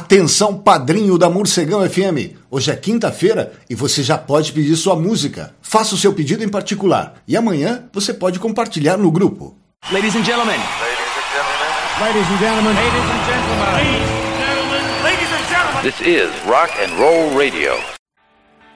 Atenção, padrinho da Morcegão FM. Hoje é quinta-feira e você já pode pedir sua música. Faça o seu pedido em particular e amanhã você pode compartilhar no grupo. Ladies and gentlemen. Ladies and gentlemen. Ladies and gentlemen. Ladies and gentlemen. This is Rock and Roll Radio.